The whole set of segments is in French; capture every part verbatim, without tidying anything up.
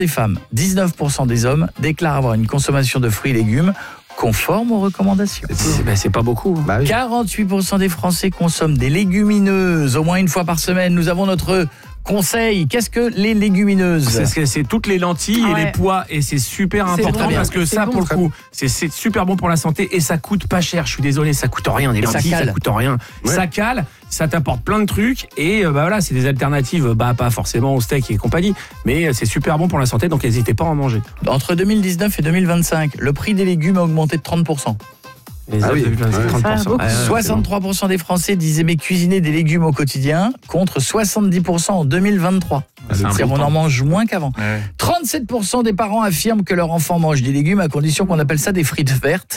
des femmes, dix-neuf pour cent des hommes déclarent avoir une consommation de fruits et légumes conforme aux recommandations. C'est, ben, c'est pas beaucoup. Bah oui. quarante-huit pour cent des Français consomment des légumineuses au moins une fois par semaine. Nous avons notre conseil. Qu'est-ce que les légumineuses ? C'est, c'est, c'est toutes les lentilles Ah ouais. et les pois et c'est super C'est important bon, parce que c'est ça bon. pour le coup c'est, c'est super bon pour la santé et ça coûte pas cher. Je suis désolé, ça coûte rien. Des Et ça lentilles, ça, cale. coûte rien. Ouais. Ça cale, ça t'apporte plein de trucs et euh, bah voilà, c'est des alternatives, bah pas forcément au steak et compagnie, mais c'est super bon pour la santé, donc n'hésitez pas à en manger. Entre deux mille dix-neuf et deux mille vingt-cinq, le prix des légumes a augmenté de trente pour cent. Les Ah autres, oui, c'est ouais. trente pour cent. Ça, beaucoup. Ouais, ouais, c'est bon. soixante-trois pour cent des Français disent aimer cuisiner des légumes au quotidien contre soixante-dix pour cent en deux mille vingt-trois. Ah, c'est C'est-à-dire on important. en mange moins qu'avant. trente-sept pour cent des parents affirment que leur enfant mange des légumes à condition qu'on appelle ça des frites vertes.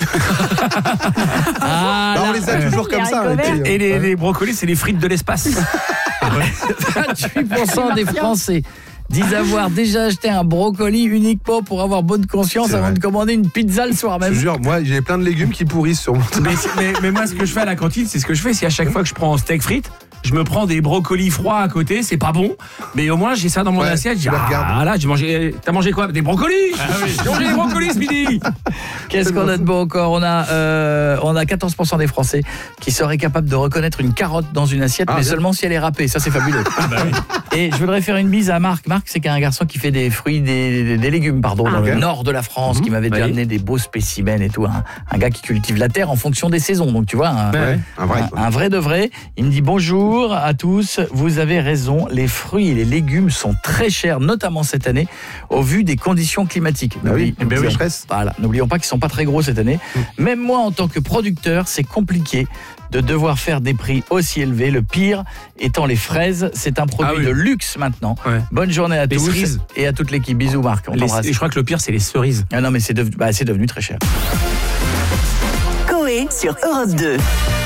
Ah, Bah, on là, les a toujours Les comme ça. haricots et puis, Et les, les brocolis, c'est les frites de l'espace. vingt-huit pour cent des Français disent avoir déjà acheté un brocoli uniquement pour avoir bonne conscience C'est avant vrai. de commander une pizza le soir Je même. te jure, moi j'ai plein de légumes qui pourrissent sur mon mais, mais, mais moi, ce que je fais à la cantine, c'est ce que je fais. Si à chaque fois que je prends un steak frites, je me prends des brocolis froids à côté, c'est pas bon. Mais au moins, j'ai ça dans mon Ouais, assiette. Je dis, tu les regardes. ah là, j'ai mangé. T'as mangé quoi ? Des brocolis ? J'ai mangé des brocolis ce midi. Qu'est-ce qu'on a de bon encore ? On a, euh, on a quatorze pour cent des Français qui seraient capables de reconnaître une carotte dans une assiette, Ah, mais bien. seulement si elle est râpée. Ça, c'est fabuleux. Et je voudrais faire une bise à Marc. Marc, c'est un garçon qui fait des fruits, des, des, des légumes, pardon, Ah, dans ok. le nord de la France, qui m'avait déjà Oui. amené des beaux spécimens et tout. Un, un gars qui cultive la terre en fonction des saisons. Donc, tu vois, un, Ouais, un vrai. un, quoi. un vrai de vrai. Il me dit bonjour à tous. Vous avez raison. Les fruits et les légumes sont très chers, notamment cette année, au vu des conditions climatiques. Bah oui, N'oublie- ben oui, n'oublions- stress. voilà, n'oublions pas qu'ils sont pas très gros cette année. Même moi, en tant que producteur, c'est compliqué de devoir faire des prix aussi élevés. Le pire étant les fraises. C'est un produit Ah oui. de luxe maintenant. Ouais. Bonne journée à Les tous cerises. et à toute l'équipe. Bisous Marc, on Les- t'embrasse. je crois que le pire, c'est les cerises. Ah non mais c'est devenu, bah, c'est devenu très cher. Coé sur Europe deux.